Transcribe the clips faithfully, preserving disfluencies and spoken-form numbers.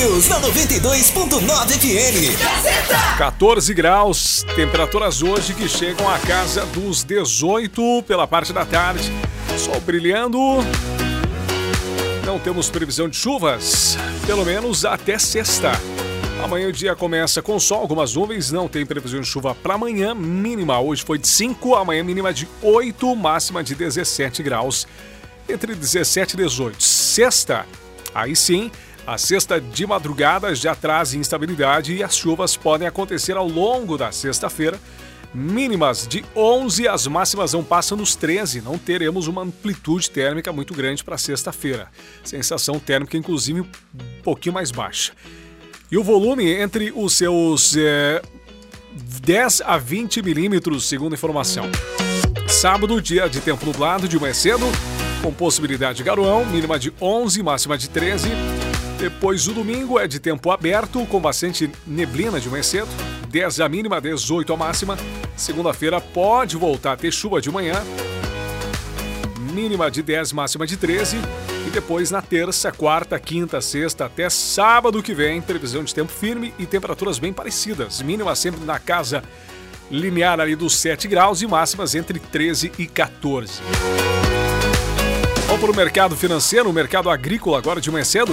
News na noventa e dois ponto nove F M. quatorze graus, temperaturas hoje que chegam à casa dos dezoito pela parte da tarde. Sol brilhando. Não temos previsão de chuvas, pelo menos até sexta. Amanhã o dia começa com sol, algumas nuvens, não tem previsão de chuva para amanhã. Mínima hoje foi de cinco, amanhã mínima de oito, máxima de dezessete graus. Entre dezessete e dezoito. Sexta, aí sim, a sexta de madrugada já traz instabilidade e as chuvas podem acontecer ao longo da sexta-feira. Mínimas de onze, as máximas não passam nos treze. Não teremos uma amplitude térmica muito grande para sexta-feira. Sensação térmica, inclusive, um pouquinho mais baixa. E o volume entre os seus é, dez a vinte milímetros, segundo a informação. Sábado, dia de tempo nublado de manhã cedo, com possibilidade de garoão, mínima de onze, máxima de treze. Depois o domingo é de tempo aberto, com bastante neblina de manhã cedo, dez a mínima, dezoito a máxima. Segunda-feira pode voltar a ter chuva de manhã, mínima de dez, máxima de treze. E depois na terça, quarta, quinta, sexta, até sábado que vem, previsão de tempo firme e temperaturas bem parecidas. Mínima sempre na casa linear ali dos sete graus e máximas entre treze e quatorze. Vamos para o mercado financeiro, o mercado agrícola agora de manhã cedo.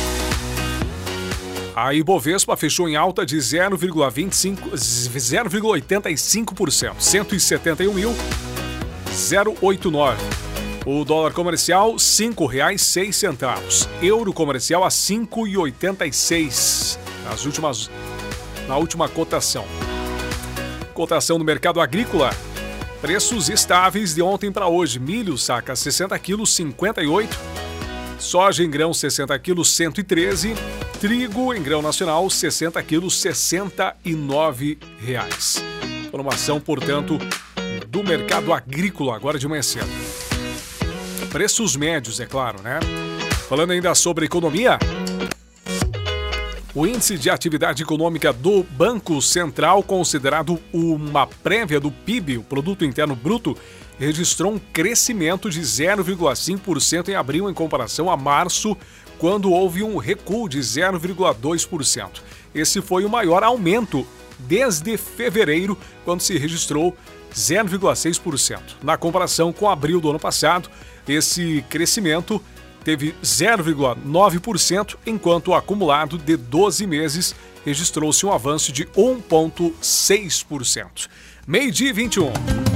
A Ibovespa fechou em alta de zero vírgula vinte e cinco, zero vírgula oitenta e cinco por cento, cento e setenta e um mil, zero vírgula oitenta e nove. O dólar comercial, cinco reais e seis centavos. Euro comercial a cinco reais e oitenta e seis nas últimas, na última cotação. Cotação do mercado agrícola. Preços estáveis de ontem para hoje. Milho, saca sessenta quilos, cinquenta e oito. Soja em grão, sessenta quilos, cento e treze. Trigo em grão nacional, sessenta quilos, sessenta e nove reais. Informação, portanto, do mercado agrícola agora de manhã cedo. Preços médios, é claro, né? Falando ainda sobre economia, o índice de atividade econômica do Banco Central, considerado uma prévia do P I B, o Produto Interno Bruto, registrou um crescimento de zero vírgula cinco por cento em abril em comparação a março, quando houve um recuo de zero vírgula dois por cento. Esse foi o maior aumento desde fevereiro, quando se registrou zero vírgula seis por cento. Na comparação com abril do ano passado, esse crescimento teve zero vírgula nove por cento, enquanto o acumulado de doze meses registrou-se um avanço de um vírgula seis por cento. Meio-dia e vinte e um.